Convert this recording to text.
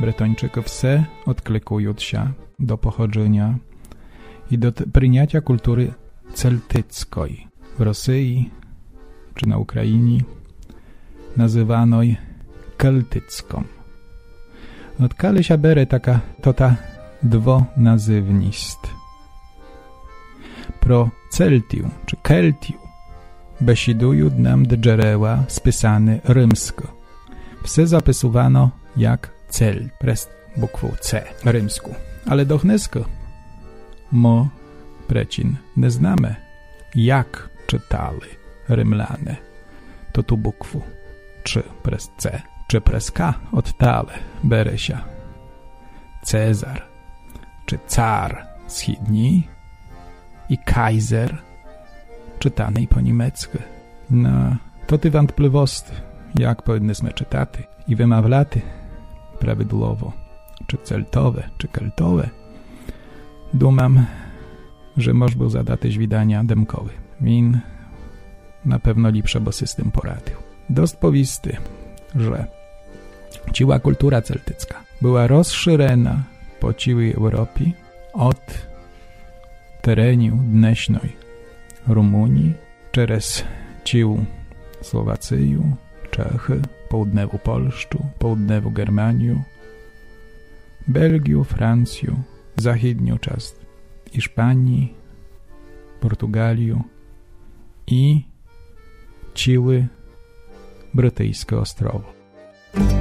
Bretończycy все odklikują się do pochodzenia i do przyjęcia kultury celtyckiej. W Rosji czy na Ukrainie nazywanej keltycką. Od kale się bere taka dwonazywnost. Pro Celtiu czy Keltiu besidują nam dziereła spisane rymsko. Wse zapisywano jak cel, przez bukwą C, rymsku. Ale dochnesko mo precin nie znamy, jak czytali Rymlanie to tu bukwu, czy przez C, czy przez K odtale bere się Cezar, czy car schidni i Kaiser czytanej po niemiecku. No, to ty wątpliwości, jak powinnyśmy czytać i wymawlaty prawidłowo, czy celtowe, czy keltowe. Dumam, że moż był zadać widania demkowy. Win na pewno lepsze, bo system poradził. Dost powisty, że ciła kultura celtycka była rozszerzona po całej Europie od terenu dneśnej Rumunii, przez cił Słowacyju, Czechy, południową Polszczu, południową Germanię, Belgię, Francję, zachodnią część Hiszpanii, Portugalię i ciły brytyjskie ostrowo.